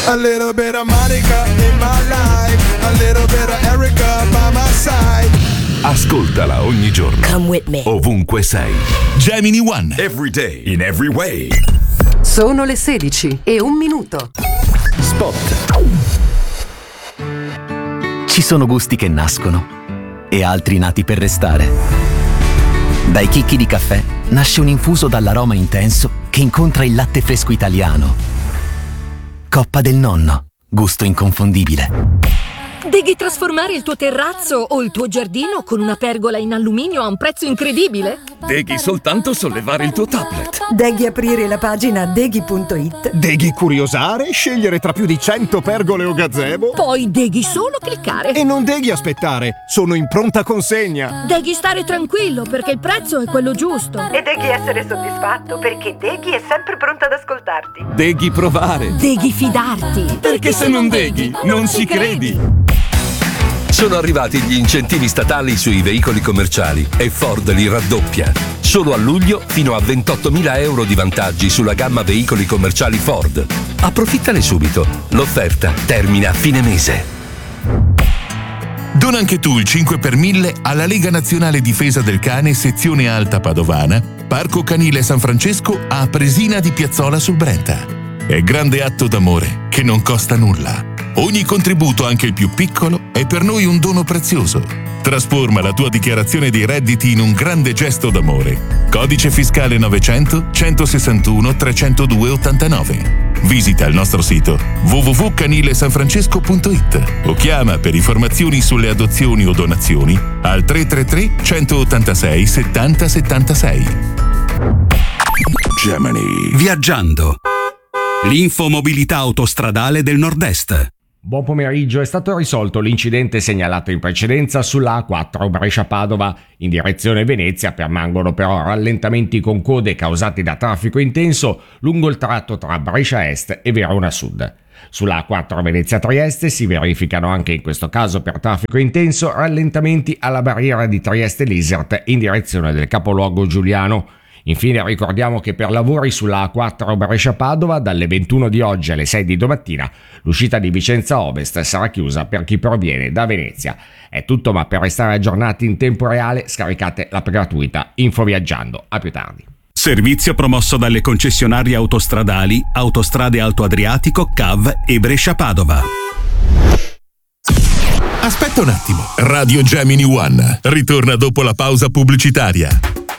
A little bit of Monica in my life, a little bit of Erica by my side. Ascoltala ogni giorno. Come with me. Ovunque sei. Gemini One. Every day, in every way. Sono le 16:01. Spot. Ci sono gusti che nascono e altri nati per restare. Dai chicchi di caffè nasce un infuso dall'aroma intenso che incontra il latte fresco italiano. Coppa del nonno, gusto inconfondibile. Devi trasformare il tuo terrazzo o il tuo giardino con una pergola in alluminio a un prezzo incredibile? Devi soltanto sollevare il tuo tablet. Devi aprire la pagina deghi.it. Devi curiosare, scegliere tra più di 100 pergole o gazebo. Poi devi solo cliccare. E non devi aspettare, sono in pronta consegna. Devi stare tranquillo perché il prezzo è quello giusto. E devi essere soddisfatto perché Deghi è sempre pronta ad ascoltarti. Devi provare. Devi fidarti. Perché se non Deghi, non ci credi. Sono arrivati gli incentivi statali sui veicoli commerciali e Ford li raddoppia. Solo a luglio fino a 28.000 euro di vantaggi sulla gamma veicoli commerciali Ford. Approfittane subito. L'offerta termina a fine mese. Dona anche tu il 5 per 1000 alla Lega Nazionale Difesa del Cane sezione Alta Padovana, Parco Canile San Francesco a Presina di Piazzola sul Brenta. È grande atto d'amore che non costa nulla. Ogni contributo, anche il più piccolo, è per noi un dono prezioso. Trasforma la tua dichiarazione dei redditi in un grande gesto d'amore. Codice fiscale 900 161 302 89. Visita il nostro sito www.canilesanfrancesco.it o chiama per informazioni sulle adozioni o donazioni al 333 186 70 76. Gemini. Viaggiando. L'infomobilità autostradale del Nord-Est. Buon pomeriggio, è stato risolto l'incidente segnalato in precedenza sulla A4 Brescia-Padova. In direzione Venezia permangono però rallentamenti con code causati da traffico intenso lungo il tratto tra Brescia Est e Verona Sud. Sulla A4 Venezia-Trieste si verificano anche in questo caso per traffico intenso rallentamenti alla barriera di Trieste-Lisert in direzione del capoluogo giuliano. Infine ricordiamo che per lavori sulla A4 Brescia-Padova dalle 21 di oggi alle 6 di domattina l'uscita di Vicenza Ovest sarà chiusa per chi proviene da Venezia. È tutto, ma per restare aggiornati in tempo reale scaricate l'app gratuita Infoviaggiando. A più tardi. Servizio promosso dalle concessionarie autostradali Autostrade Alto Adriatico, CAV e Brescia-Padova. Aspetta un attimo. Radio Gemini One ritorna dopo la pausa pubblicitaria.